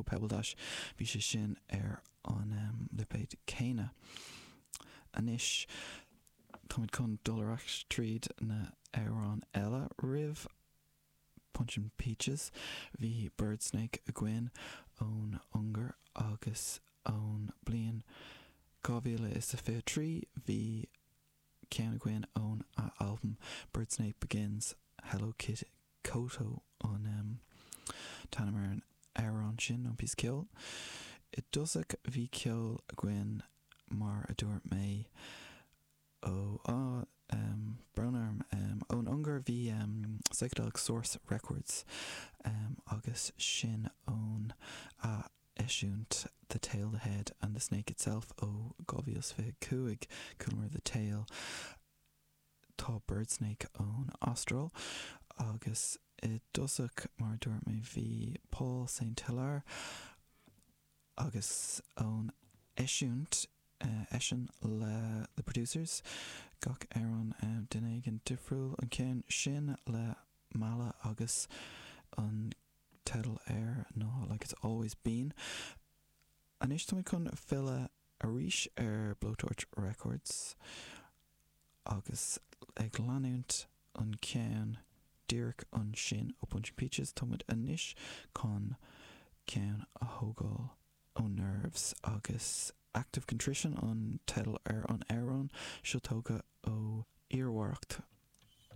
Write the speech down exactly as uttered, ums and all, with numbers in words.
ó Pebbledash bhí sé sin ar an um, lipéid céine. Anis táid chun dulach tríd na Éireann eile rih Punching Peaches hí Birdsnake a gcuin ón Ungar agus ón blian gábhíle is a fé trí hí cean a gcuin ón a album Birdsnake Begins Hello Kitty Koto on um, Tanamar an Éireann sin an pís ceol. I dosach hí ceol a gcuin mar a dúirt mé ó á um, Brownarm um, ón Ungar hí um, Psychedelic Source Records um, agus sin ón a eisiúnt The Tail, the Head and the Snake Itself ó Govios Fé Cuig Coolmer the Tail tá Birdsnake ón Austral agus i dosach mar dúirt mé hí Paul Saint Hilaire agus ón eisiúnt Uh, Eisian le the producers gach Éireann um, duine an difriúil an cén sin le mala agus an title air nó like it's always been. Anis tá chun fila a ríis ar Blowtorch Records agus ag leanúint an cén díreach an sin ó Punching Peaches táid anis chun cén a thógáil ó Nerves agus Active Contrition an title ar an Éireann seo tóga ó Earwacht